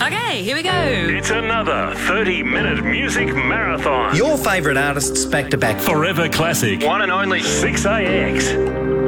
Okay, here we go. It's another 30-minute music marathon. Your favourite artists back to back. Forever classic. One and only 6AX.